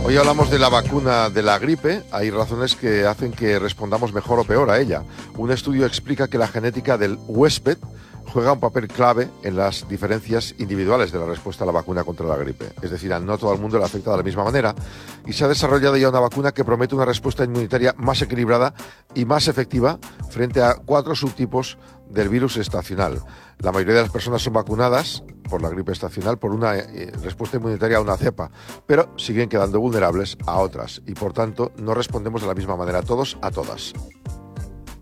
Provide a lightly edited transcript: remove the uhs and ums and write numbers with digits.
Hoy hablamos de la vacuna de la gripe. Hay razones que hacen que respondamos mejor o peor a ella. Un estudio explica que la genética del huésped juega un papel clave en las diferencias individuales de la respuesta a la vacuna contra la gripe. Es decir, a no todo el mundo le afecta de la misma manera y se ha desarrollado ya una vacuna que promete una respuesta inmunitaria más equilibrada y más efectiva frente a 4 subtipos del virus estacional. La mayoría de las personas son vacunadas por la gripe estacional por una respuesta inmunitaria a una cepa, pero siguen quedando vulnerables a otras y por tanto no respondemos de la misma manera todos a todas.